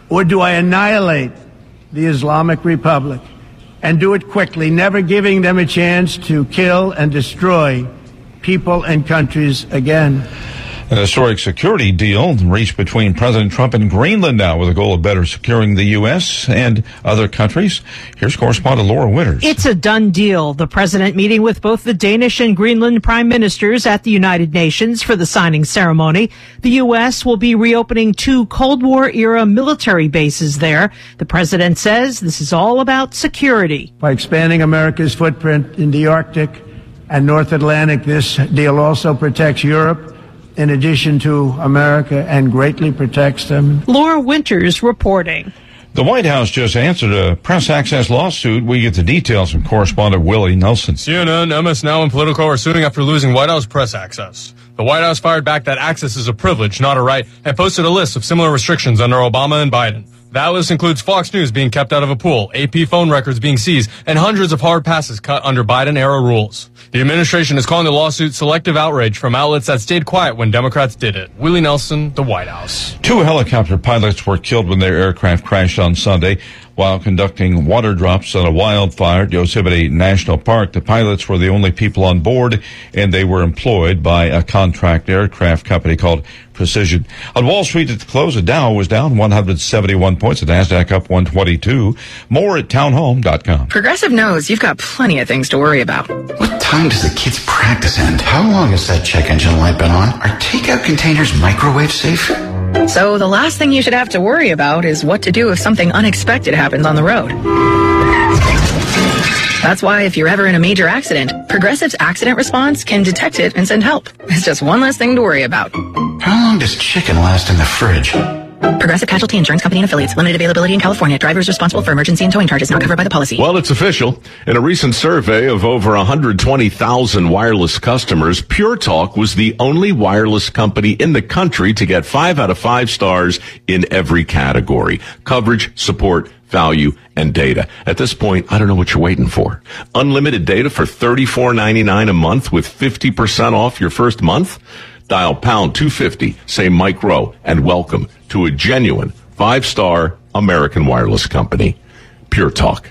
or do I annihilate the Islamic Republic and do it quickly, never giving them a chance to kill and destroy people and countries again? An historic security deal reached between President Trump and Greenland now with a goal of better securing the U.S. and other countries. Here's correspondent Laura Winters. It's a done deal. The president meeting with both the Danish and Greenland prime ministers at the United Nations for the signing ceremony. The U.S. will be reopening 2 Cold War-era military bases there. The president says this is all about security. By expanding America's footprint in the Arctic and North Atlantic, this deal also protects Europe in addition to America and greatly protects them. Laura Winters reporting. The White House just answered a press access lawsuit. We get the details from correspondent Willie Nelson. CNN, MS Now, and Politico are suing after losing White House press access. The White House fired back that access is a privilege, not a right, and posted a list of similar restrictions under Obama and Biden. That list includes Fox News being kept out of a pool, AP phone records being seized, and hundreds of hard passes cut under Biden-era rules. The administration is calling the lawsuit selective outrage from outlets that stayed quiet when Democrats did it. Willie Nelson, The White House. 2 helicopter pilots were killed when their aircraft crashed on Sunday while conducting water drops on a wildfire at Yosemite National Park. The pilots were the only people on board, and they were employed by a contract aircraft company called Precision. On Wall Street at the close, the Dow was down 171 points, the NASDAQ up 122. More at townhome.com. Progressive knows you've got plenty of things to worry about. What time does the kids' practice end? How long has that check engine light been on? Are takeout containers microwave safe? So the last thing you should have to worry about is what to do if something unexpected happens on the road. That's why if you're ever in a major accident, Progressive's accident response can detect it and send help. It's just one less thing to worry about. How long does chicken last in the fridge? Progressive Casualty Insurance Company and Affiliates. Limited availability in California. Drivers responsible for emergency and towing charges not covered by the policy. Well, it's official. In a recent survey of over 120,000 wireless customers, Pure Talk was the only wireless company in the country to get 5 out of 5 stars in every category: coverage, support, value, and data. At this point, I don't know what you're waiting for. Unlimited data for $34.99 a month with 50% off your first month? Dial pound 250, say Mike Rowe, and welcome to a genuine 5-star American wireless company. Pure Talk.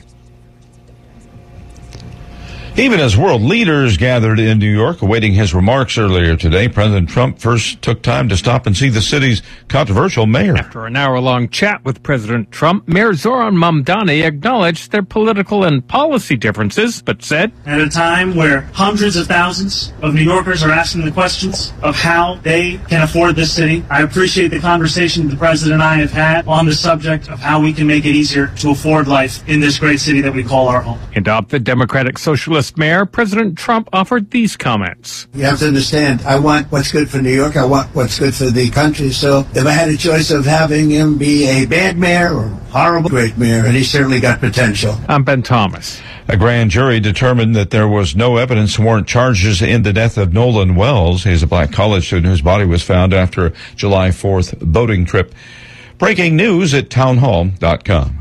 Even as world leaders gathered in New York awaiting his remarks earlier today, President Trump first took time to stop and see the city's controversial mayor. After an hour-long chat with President Trump, Mayor Zoran Mamdani acknowledged their political and policy differences, but said, at a time where hundreds of thousands of New Yorkers are asking the questions of how they can afford this city, I appreciate the conversation the President and I have had on the subject of how we can make it easier to afford life in this great city that we call our home. And of the Democratic Socialist mayor, President Trump offered these comments. You have to understand, I want what's good for New York. I want what's good for the country. So if I had a choice of having him be a bad mayor or horrible great mayor, and he certainly got potential. I'm Ben Thomas. A grand jury determined that there was no evidence to warrant charges in the death of Nolan Wells. He's a black college student whose body was found after a July 4th boating trip. Breaking news at townhall.com.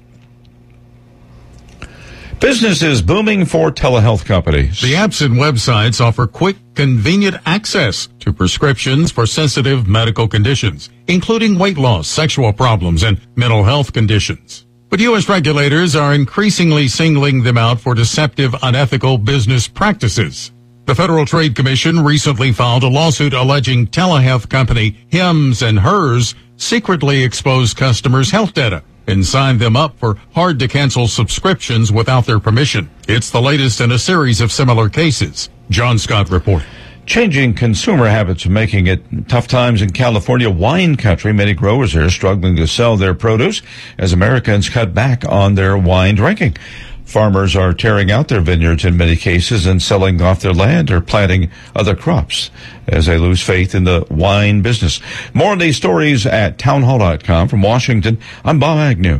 Business is booming for telehealth companies. The apps and websites offer quick, convenient access to prescriptions for sensitive medical conditions, including weight loss, sexual problems, and mental health conditions. But U.S. regulators are increasingly singling them out for deceptive, unethical business practices. The Federal Trade Commission recently filed a lawsuit alleging telehealth company Hims & Hers secretly exposed customers' health data and signed them up for hard-to-cancel subscriptions without their permission. It's the latest in a series of similar cases. John Scott reporting. Changing consumer habits are making it tough times in California wine country. Many growers are struggling to sell their produce as Americans cut back on their wine drinking. Farmers are tearing out their vineyards in many cases and selling off their land or planting other crops as they lose faith in the wine business. More on these stories at townhall.com. From Washington, I'm Bob Agnew.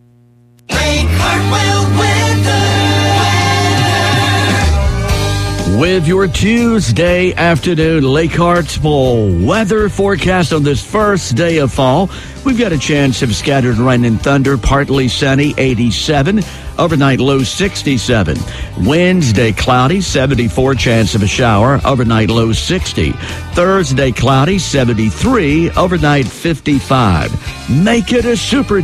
With your Tuesday afternoon Lake Hartsville weather forecast on this first day of fall, we've got a chance of scattered rain and thunder, partly sunny, 87. Overnight low 67. Wednesday cloudy, 74, chance of a shower. Overnight low 60. Thursday cloudy, 73. Overnight 55. Make it a super